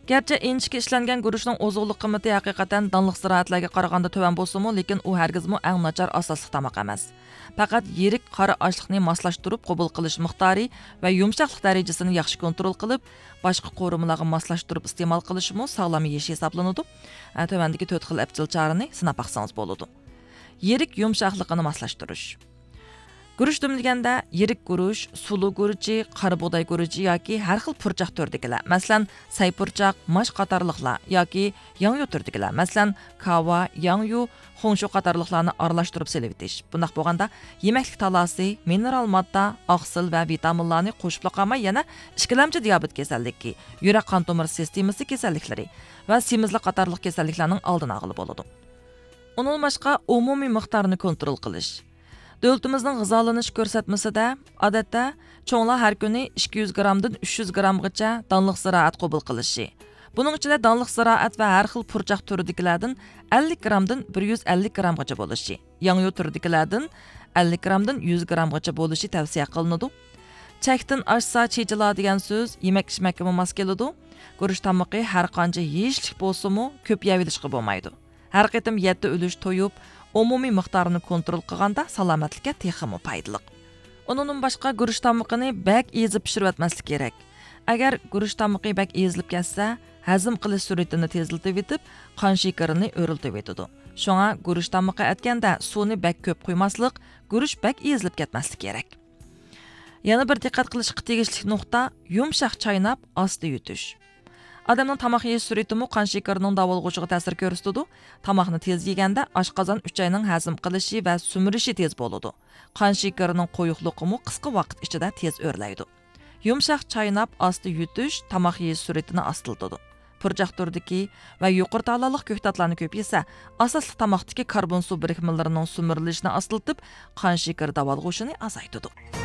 Gerçi inchikka ishlangan guruchning ozuqlik qiymati haqiqatan danliq ziroatlarga qaraganda tuvan bo'lsa-mu, lekin u hargizmi eng nachar asosli tamoq emas. Faqat yirik qora oshliqni moslashtirib qabul qilish miqdori va yumshoqlik darajasini yaxshi kontrol qilib, boshqa qo'rimalarga moslashtirib iste'mol qilishmi sog'lom yeyish hisoblanadi. Tuvandagi 4 xil apchil chorini sinab baqsangiz bo'ladi. Yirik yumshoqligini moslashtirish. Guruch demilganda yirik guruch, sulu guruchi, qora bug'doy guruchi yoki har xil purchoq turdikilar. Masalan, saypurchoq, mosh qatorliqlar yoki yangyu turdikilar. Masalan, kava, yangyu, xongshu qatorliqlarni aralashtirib selivitish. Bundaq bo'lganda yemeklik talasi, mineral modda, oqsil va vitaminlarni qo'shib qolmay yana ishkilamchi diabet kasalligi, yurak qon tomir sistemasi kasalliklari va semizlik qatorliq kasalliklarning oldini olib bo'ladi. Onun boshqa umumiy miqdorini kontrol qilish. Dövlətimizin g'izolanish ko'rsatmasida odatda cho'nglar har kuni 200 gramdan 300 gramgacha donliq ziroat qabul qilishi. Buning ichida donliq ziroat va har xil purchoq turidagilardan 50 gramdan 150 gramgacha bo'lishi, yangyu turidagilardan 50 gramdan 100 gramgacha bo'lishi tavsiya qilinadi. Chakdan oshsa chechila degan so'z yemak-ichmakka mos keladi. Guruch tamoqi har qancha yeyishlik bo'lsa-mu, ko'p yevilishga bo'lmaydi. Har qitim 7 ulush to'yib umumiy miqdorini kontrol qilganda salomatlikka texmi foydali. Undan boshqa guruch tamoqini bak ezib pishirib etmaslik kerak. Agar guruch tamoqi bak ezilib ketsa, hazm qilish sur'atini tezlatib etib, qon shakarini o'riltib etadi. Shunga guruch tamoqi etganda suvni bak ko'p quymaslik, guruch bak ezilib ketmaslik kerak. Yana bir diqqat qilishga tegishli nuqta yumshoq chaynab osti yutish. Adamning tamoq yeyish sur'atimi qon shakarining davolg'uchiga ta'sir ko'rsatadi. Tamoqni tez yeganda oshqozon uchayning hazm qilishi va sumirishi tez bo'ladi. Qon shakarining qo'yiqliqimi qisqa vaqt ichida tez o'rlaydi. Yumshoq chaynab osti yutish tamoq yeyish sur'atini ostiltadi. Purchoq turdiki va yuqori tallaliq ko'ktatlarni ko'p yesa, asosli tamoqdagi karbon suv birikmalarining sumirilishini ostiltib, qon shakari davolg'uchini azaytadi.